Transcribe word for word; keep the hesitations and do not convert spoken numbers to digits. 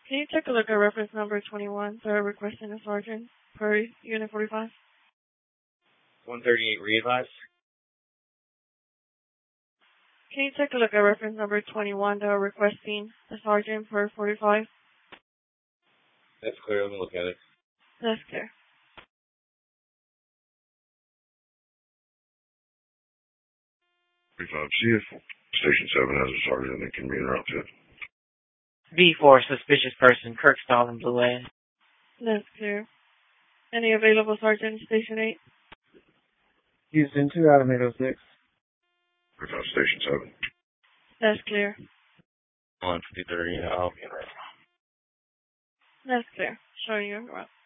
Can you take a look at reference number twenty-one, third requesting a sergeant per Unit forty-five? one thirty-eight readvise. Can you take a look at reference number twenty-one, they're requesting a sergeant per forty-five? That's clear. Let me look at it. That's clear. forty-five, see if Station seven has a sergeant that can be interrupted. V four, suspicious person, Kirk Stalin, Blue End. That's clear. Any available sergeant, Station eight? Houston, two out of eight oh six. forty-five, Station seven. That's clear. one fifty-three, I'll be right. That's clear. Showing you around.